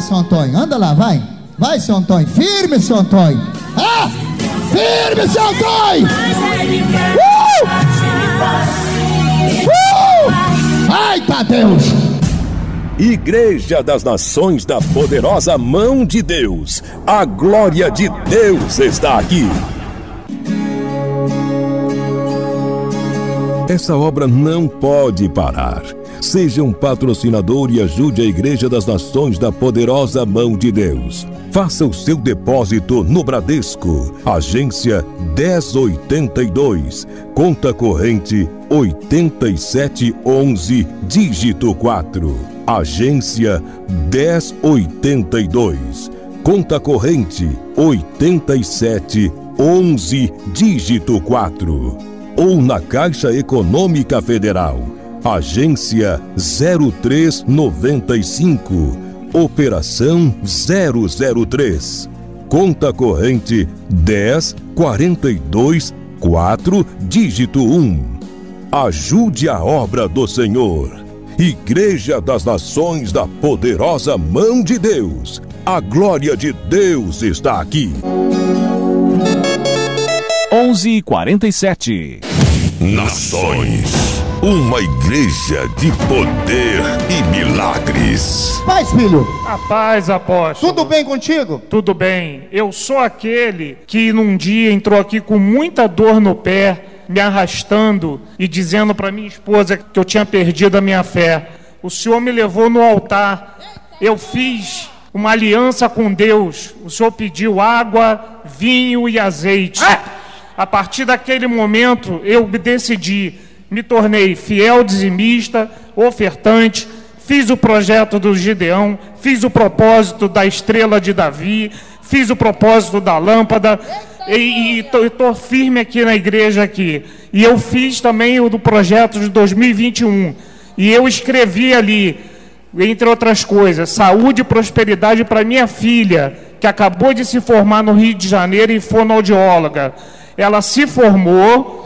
seu Antônio, anda lá, vai. Vai, seu Antônio, firme, seu Antônio. Ah, firme, seu Antônio. Ai, Deus. Igreja das Nações da Poderosa Mão de Deus. A glória de Deus está aqui. Essa obra não pode parar. Seja um patrocinador e ajude a Igreja das Nações da Poderosa Mão de Deus. Faça o seu depósito no Bradesco, agência 1082, conta corrente 8711, dígito 4. Agência 1082, conta corrente 8711, dígito 4. Ou na Caixa Econômica Federal, agência 0395, operação 003, conta corrente 10424, dígito 1. Ajude a obra do Senhor. Igreja das Nações da Poderosa Mão de Deus. A glória de Deus está aqui. 11h47. Nações, uma igreja de poder e milagres. Paz, filho. A paz, apóstolo. Tudo bem contigo? Tudo bem. Eu sou aquele que num dia entrou aqui com muita dor no pé, me arrastando e dizendo para minha esposa que eu tinha perdido a minha fé. O Senhor me levou no altar. Eu fiz uma aliança com Deus. O Senhor pediu água, vinho e azeite. A partir daquele momento, eu decidi, me tornei fiel dizimista, ofertante, fiz o projeto do Gideão, fiz o propósito da estrela de Davi, fiz o propósito da lâmpada, e estou firme aqui na igreja aqui. E eu fiz também o do projeto de 2021, e eu escrevi ali, entre outras coisas, saúde e prosperidade para minha filha, que acabou de se formar no Rio de Janeiro e fonoaudióloga. Ela se formou,